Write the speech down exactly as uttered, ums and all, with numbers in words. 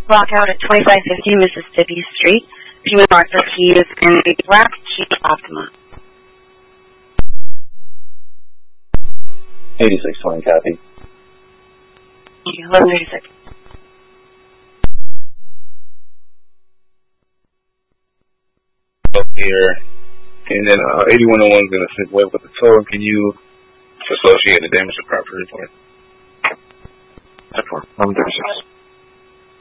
Block out at twenty-five fifty Mississippi Street. If you would mark the keys in the black Jeep Optima. eighty-six twenty, copy. Thank you. eleven eighty-six. Up here, and then uh, eighty-one oh one is going to sit web with the tow. Can you associate the damage to property report? ten four, eleven thirty-six.